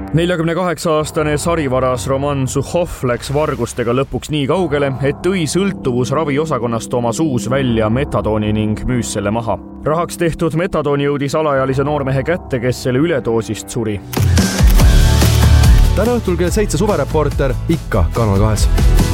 48-aastane sarivaras Roman Suhhov läks vargustega lõpuks nii kaugele, et tõi sõltuvusraviosakonnast oma suus välja metadooni ning müüs selle maha. Rahaks tehtud metadooni jõudis alaealise noormehe kätte, kes selle üledoosist suri. Täna õhtul kell 7 suvereporter ikka Kanal 2.